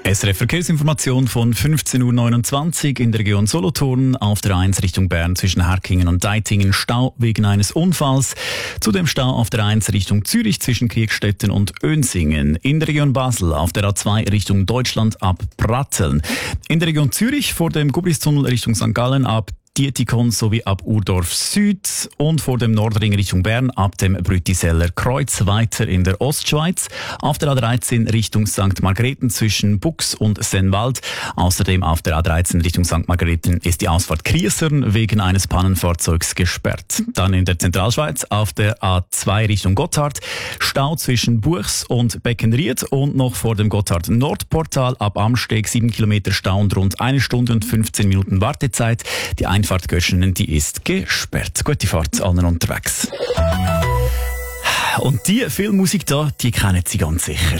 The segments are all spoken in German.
SRF Verkehrsinformation von 15.29 Uhr in der Region Solothurn. Auf der 1 Richtung Bern zwischen Herkingen und Deitingen Stau wegen eines Unfalls. Zudem Stau auf der 1 Richtung Zürich zwischen Kriegstetten und Önsingen. In der Region Basel auf der A2 Richtung Deutschland ab Pratteln. In der Region Zürich vor dem Gubristunnel Richtung St. Gallen ab Dietikon sowie ab Urdorf Süd und vor dem Nordring Richtung Bern ab dem Brütiseller Kreuz weiter in der Ostschweiz. Auf der A13 Richtung St. Margrethen zwischen Bux und Sennwald. Außerdem auf der A13 Richtung St. Margrethen ist die Ausfahrt Kriesern wegen eines Pannenfahrzeugs gesperrt. Dann in der Zentralschweiz auf der A2 Richtung Gotthard Stau zwischen Buchs und Beckenried und noch vor dem Gotthard Nordportal ab Amsteg 7 Kilometer Stau und rund 1 Stunde und 15 Minuten Wartezeit. Die Einfahrt Göschenen, die ist gesperrt. Gute Fahrt allen unterwegs. Und die Filmmusik da, die kennen Sie ganz sicher.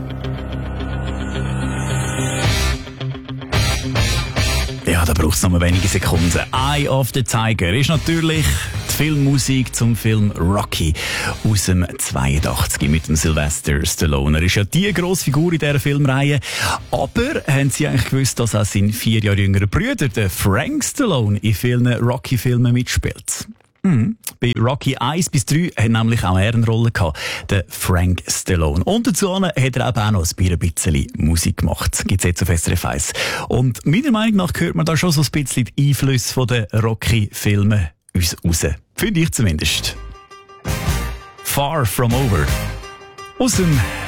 Ja, da braucht es noch wenige Sekunden. Eye of the Tiger ist natürlich die Filmmusik zum Film Rocky aus dem 82 mit dem Sylvester Stallone. Er ist ja die grosse Figur in dieser Filmreihe. Aber haben Sie eigentlich gewusst, dass auch sein 4 Jahre jüngerer Bruder, der Frank Stallone, in vielen Rocky-Filmen mitspielt? Bei Rocky 1 bis 3 hat nämlich auch er eine Rolle gehabt, der Frank Stallone. Und dazu hat er eben auch noch ein bisschen Musik gemacht. Gibt's jetzt auf SRF 1. Und meiner Meinung nach hört man da schon so ein bisschen die Einflüsse von den Rocky-Filmen uns raus. Finde ich zumindest. Far From Over. Aus dem